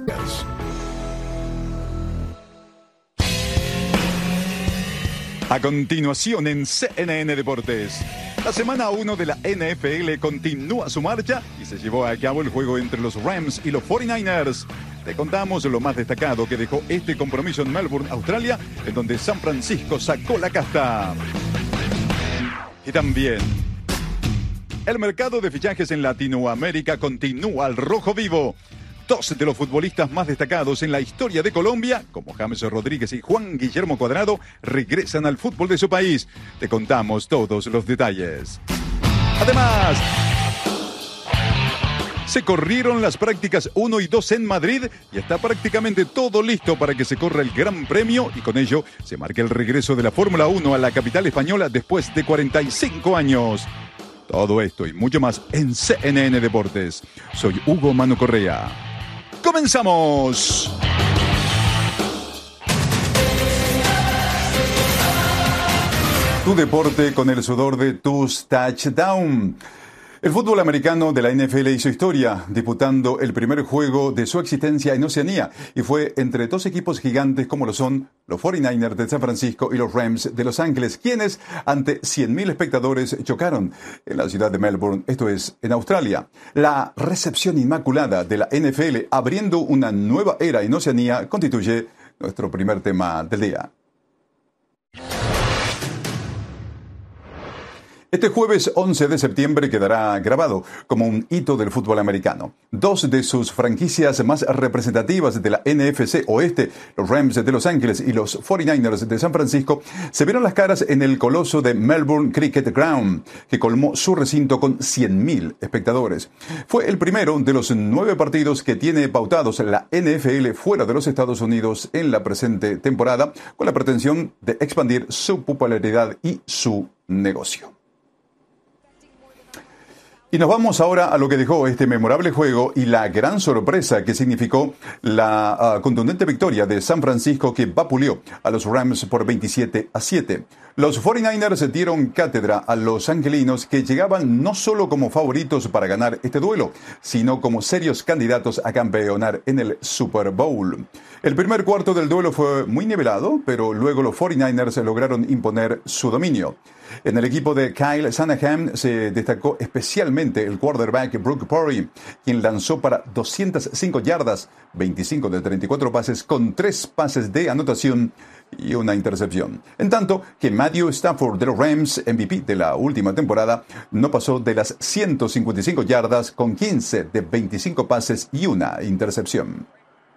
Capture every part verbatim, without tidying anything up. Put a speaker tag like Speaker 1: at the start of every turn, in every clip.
Speaker 1: A continuación en C N N Deportes. La semana uno de la N F L continúa su marcha y se llevó a cabo el juego entre los Rams y los cuarenta y nueve ers. Te contamos lo más destacado que dejó este compromiso en Melbourne, Australia, en donde San Francisco sacó la casta. Y también, el mercado de fichajes en Latinoamérica continúa al rojo vivo. Dos de los futbolistas más destacados en la historia de Colombia, como James Rodríguez y Juan Guillermo Cuadrado, regresan al fútbol de su país. Te contamos todos los detalles. Además, se corrieron las prácticas uno y dos en Madrid y está prácticamente todo listo para que se corra el Gran Premio y con ello se marque el regreso de la Fórmula uno a la capital española después de cuarenta y cinco años. Todo esto y mucho más en C N N Deportes. Soy Hugo Manu Correa. ¡Comenzamos! Tu deporte con el sudor de tus touchdowns. El fútbol americano de la N F L hizo historia, disputando el primer juego de su existencia en Oceanía, y fue entre dos equipos gigantes como lo son los cuarenta y nueve ers de San Francisco y los Rams de Los Ángeles, quienes ante cien mil espectadores chocaron en la ciudad de Melbourne, esto es, en Australia. La recepción inmaculada de la N F L abriendo una nueva era en Oceanía constituye nuestro primer tema del día. Este jueves once de septiembre quedará grabado como un hito del fútbol americano. Dos de sus franquicias más representativas de la N F C Oeste, los Rams de Los Ángeles y los cuarenta y nueve ers de San Francisco, se vieron las caras en el coloso de Melbourne Cricket Ground, que colmó su recinto con cien mil espectadores. Fue el primero de los nueve partidos que tiene pautados la N F L fuera de los Estados Unidos en la presente temporada, con la pretensión de expandir su popularidad y su negocio. Y nos vamos ahora a lo que dejó este memorable juego y la gran sorpresa que significó la uh, contundente victoria de San Francisco, que vapuleó a los Rams por veintisiete a siete. Los cuarenta y nueve ers dieron cátedra a los angelinos, que llegaban no solo como favoritos para ganar este duelo, sino como serios candidatos a campeonar en el Super Bowl. El primer cuarto del duelo fue muy nivelado, pero luego los cuarenta y nueve ers lograron imponer su dominio. En el equipo de Kyle Shanahan se destacó especialmente el quarterback Brock Purdy, quien lanzó para doscientas cinco yardas, veinticinco de treinta y cuatro pases, con tres pases de anotación y una intercepción. En tanto que Matthew Stafford de los Rams, M V P de la última temporada, no pasó de las ciento cincuenta y cinco yardas, con quince de veinticinco pases y una intercepción.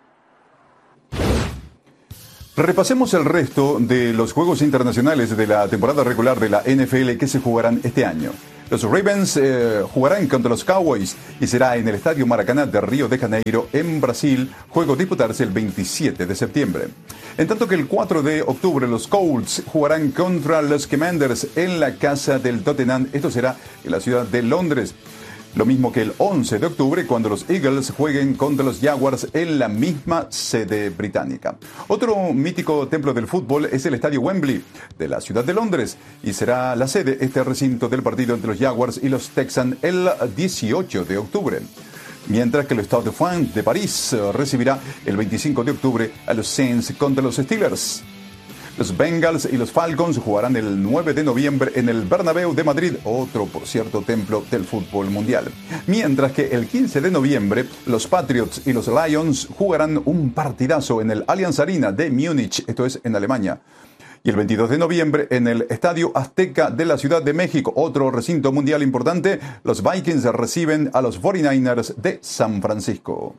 Speaker 1: Repasemos el resto de los juegos internacionales de la temporada regular de la N F L que se jugarán este año. Los Ravens eh, jugarán contra los Cowboys y será en el Estadio Maracaná de Río de Janeiro, en Brasil, juego a disputarse el veintisiete de septiembre. En tanto que el cuatro de octubre los Colts jugarán contra los Commanders en la casa del Tottenham, esto será en la ciudad de Londres. Lo mismo que el once de octubre, cuando los Eagles jueguen contra los Jaguars en la misma sede británica. Otro mítico templo del fútbol es el Estadio Wembley de la ciudad de Londres, y será la sede, este recinto, del partido entre los Jaguars y los Texans el dieciocho de octubre. Mientras que el Stade de France de París recibirá el veinticinco de octubre a los Saints contra los Steelers. Los Bengals y los Falcons jugarán el nueve de noviembre en el Bernabéu de Madrid, otro, por cierto, templo del fútbol mundial. Mientras que el quince de noviembre, los Patriots y los Lions jugarán un partidazo en el Allianz Arena de Múnich, esto es, en Alemania. Y el veintidós de noviembre, en el Estadio Azteca de la Ciudad de México, otro recinto mundial importante, los Vikings reciben a los cuarenta y nueve ers de San Francisco.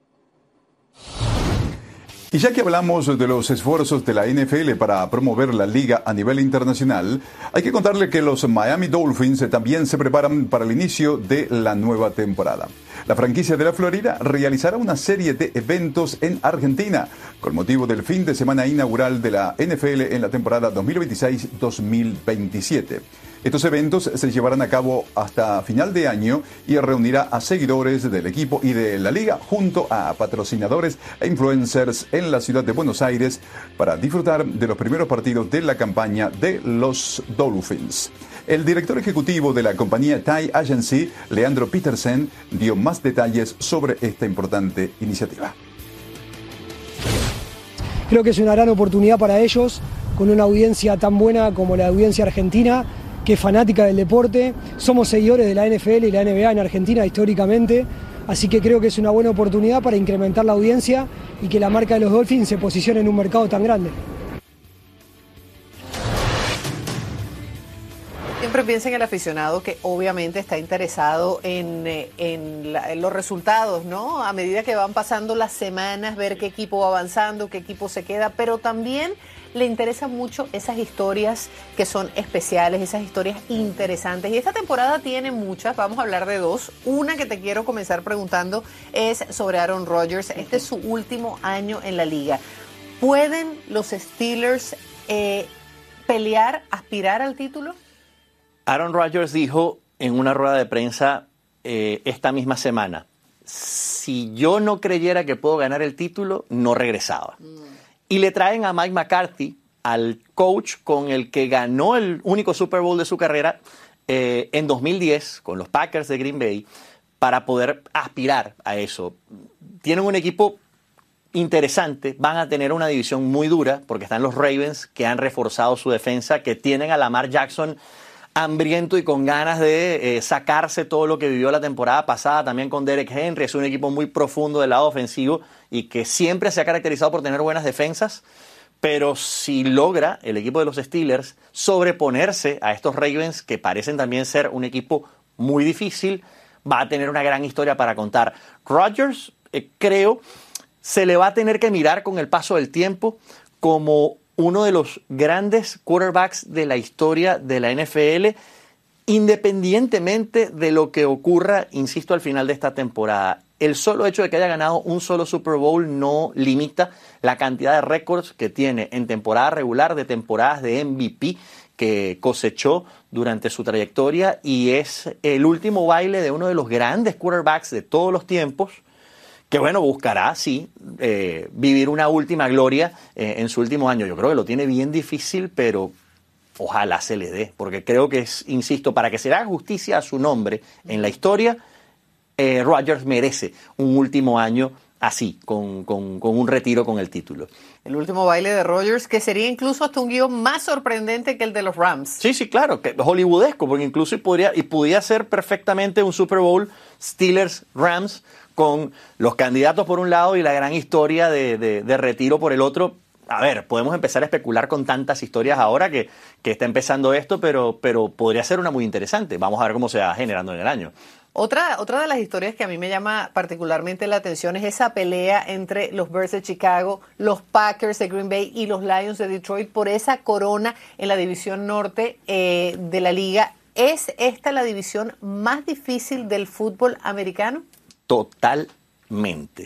Speaker 1: Y ya que hablamos de los esfuerzos de la N F L para promover la liga a nivel internacional, hay que contarle que los Miami Dolphins también se preparan para el inicio de la nueva temporada. La franquicia de la Florida realizará una serie de eventos en Argentina con motivo del fin de semana inaugural de la N F L en la temporada dos mil veintiséis dos mil veintisiete. Estos eventos se llevarán a cabo hasta final de año y reunirá a seguidores del equipo y de la liga junto a patrocinadores e influencers en la ciudad de Buenos Aires para disfrutar de los primeros partidos de la campaña de los Dolphins. El director ejecutivo de la compañía Ty Agency, Leandro Petersen, dio más detalles sobre esta importante iniciativa.
Speaker 2: Creo que es una gran oportunidad para ellos, con una audiencia tan buena como la audiencia argentina, que es fanática del deporte. Somos seguidores de la N F L y la N B A en Argentina históricamente, así que creo que es una buena oportunidad para incrementar la audiencia y que la marca de los Dolphins se posicione en un mercado tan grande.
Speaker 3: Siempre piensa en el aficionado que obviamente está interesado en, en, la, en los resultados, ¿no? A medida que van pasando las semanas, ver qué equipo va avanzando, qué equipo se queda, pero también le interesan mucho esas historias que son especiales, esas historias interesantes. Y esta temporada tiene muchas, vamos a hablar de dos. Una que te quiero comenzar preguntando es sobre Aaron Rodgers. Este es su último año en la liga. ¿Pueden los Steelers eh, pelear, aspirar al título?
Speaker 4: Aaron Rodgers dijo en una rueda de prensa eh, esta misma semana, si yo no creyera que puedo ganar el título, no regresaba. Mm. Y le traen a Mike McCarthy, al coach con el que ganó el único Super Bowl de su carrera eh, en dos mil diez con los Packers de Green Bay, para poder aspirar a eso. Tienen un equipo interesante, van a tener una división muy dura, porque están los Ravens, que han reforzado su defensa, que tienen a Lamar Jackson hambriento y con ganas de eh, sacarse todo lo que vivió la temporada pasada, también con Derek Henry. Es un equipo muy profundo del lado ofensivo y que siempre se ha caracterizado por tener buenas defensas, pero si logra el equipo de los Steelers sobreponerse a estos Ravens, que parecen también ser un equipo muy difícil, va a tener una gran historia para contar. Rodgers, eh, creo, se le va a tener que mirar con el paso del tiempo como uno de los grandes quarterbacks de la historia de la N F L, independientemente de lo que ocurra, insisto, al final de esta temporada. El solo hecho de que haya ganado un solo Super Bowl no limita la cantidad de récords que tiene en temporada regular, de temporadas de M V P que cosechó durante su trayectoria, y es el último baile de uno de los grandes quarterbacks de todos los tiempos, que bueno, buscará, sí, eh, vivir una última gloria eh, en su último año. Yo creo que lo tiene bien difícil, pero ojalá se le dé, porque creo que es, insisto, para que se haga justicia a su nombre en la historia, eh, Rodgers merece un último año así, con, con, con un retiro con el título.
Speaker 3: El último baile de Rodgers, que sería incluso hasta un guión más sorprendente que el de los Rams.
Speaker 4: Sí, sí, claro, que hollywoodesco, porque incluso podría, y podría ser perfectamente un Super Bowl Steelers-Rams, con los candidatos por un lado y la gran historia de, de, de retiro por el otro. A ver, podemos empezar a especular con tantas historias ahora que, que está empezando esto, pero, pero podría ser una muy interesante. Vamos a ver cómo se va generando en el año.
Speaker 3: Otra, otra de las historias que a mí me llama particularmente la atención es esa pelea entre los Bears de Chicago, los Packers de Green Bay y los Lions de Detroit por esa corona en la división norte eh, de la liga. ¿Es esta la división más difícil del fútbol americano?
Speaker 4: Totalmente.